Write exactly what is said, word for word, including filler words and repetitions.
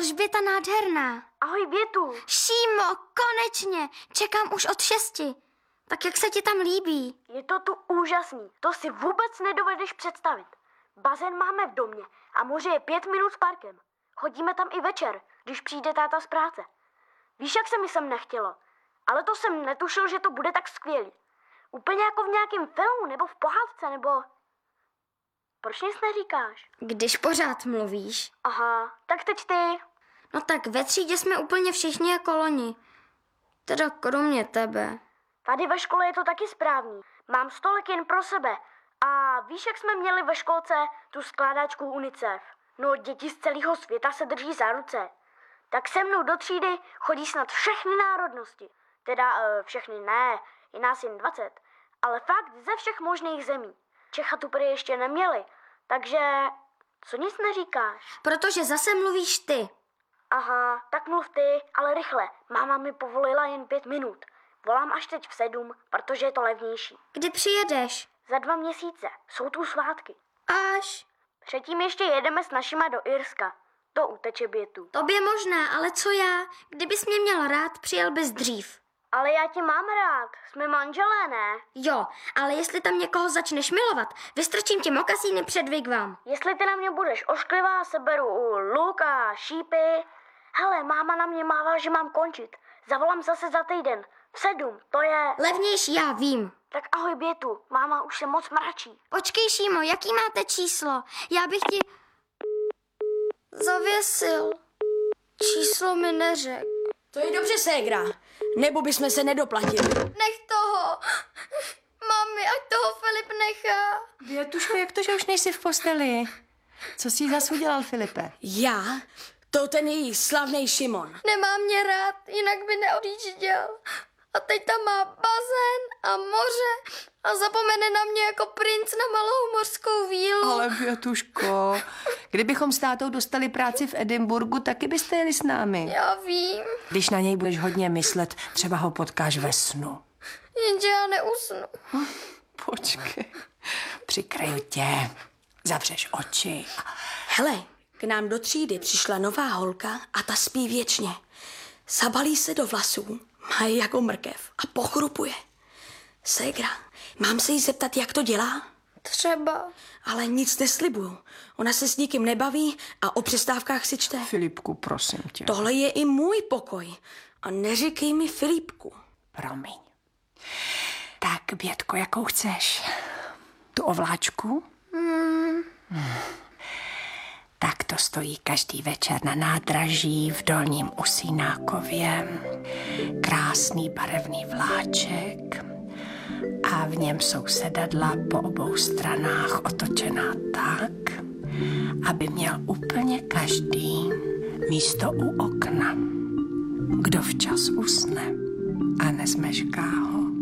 Alžběta nádherná. Ahoj, Bětu. Šímo, konečně. Čekám už od šesti. Tak jak se ti tam líbí? Je to tu úžasný. To si vůbec nedovedeš představit. Bazén máme v domě a moře je pět minut s parkem. Chodíme tam i večer, když přijde táta z práce. Víš, jak se mi sem nechtělo? Ale to jsem netušil, že to bude tak skvělý. Úplně jako v nějakém filmu, nebo v pohádce, nebo... Proč nic neříkáš? Když pořád mluvíš. Aha, tak teď ty. No tak ve třídě jsme úplně všichni jako loni. Teda kromě tebe. Tady ve škole je to taky správný. Mám stolek jen pro sebe. A víš, jak jsme měli ve školce tu skládačku UNICEF? No, děti z celého světa se drží za ruce. Tak se mnou do třídy chodí snad všechny národnosti. Teda uh, všechny ne, je nás jen dvacet. Ale fakt ze všech možných zemí. Čecha tu prý ještě neměli. Takže co nic neříkáš? Protože zase mluvíš ty. Aha, tak mluv ty, ale rychle. Máma mi povolila jen pět minut. Volám až teď v sedm, protože je to levnější. Kdy přijedeš? Za dva měsíce. Jsou tu svátky. Až. Předtím ještě jedeme s našima do Irska. To uteče, Bětu. Tobě možná, ale co já? Kdybys mě měl rád, přijel bys dřív. Ale já tě mám rád. Jsme manželé, ne? Jo, ale jestli tam někoho začneš milovat, vystrčím ti mokasíny před vigvám. Jestli ty na mě budeš ošklivá, seberu luk a šípy. Hele, máma na mě mává, že mám končit. Zavolám zase za týden. V sedm, to je... Levnější, já vím. Tak ahoj, Bětu. Máma už se moc mračí. Počkej, Šímo, jaký máte číslo? Já bych ti... Zavěsil. Číslo mi neřek. To je dobře, ségra. Nebo bychom se nedoplatili. Nech toho. Mami, ať toho Filip nechá. Bětuško, jak to, že už nejsi v posteli? Co jsi zas udělal, Filipe? Já? To ten její slavnej Šimon. Nemá mě rád, jinak by neodjížděl. A teď tam má bazén a moře a zapomene na mě jako princ na malou mořskou vílu. Ale Bětuško, kdybychom s tátou dostali práci v Edinburgu, taky byste jeli s námi. Já vím. Když na něj budeš hodně myslet, třeba ho potkáš ve snu. Jenže já neusnu. Počkej, přikryju tě, zavřeš oči. Hele, k nám do třídy přišla nová holka a ta spí věčně. Zabalí se do vlasů, má je jako mrkev a pochrupuje. Ségra, mám se jí zeptat, jak to dělá? Třeba. Ale nic neslibuju. Ona se s nikým nebaví a o přestávkách si čte. Filipku, prosím tě. Tohle je i můj pokoj. A neříkej mi Filipku. Promiň. Tak, Bětko, jakou chceš? Tu ovláčku? Hmm. Hmm. Tak to stojí každý večer na nádraží v Dolním Usínákově. Krásný barevný vláček a v něm jsou sedadla po obou stranách otočená tak, aby měl úplně každý místo u okna. Kdo včas usne a nezmešká ho,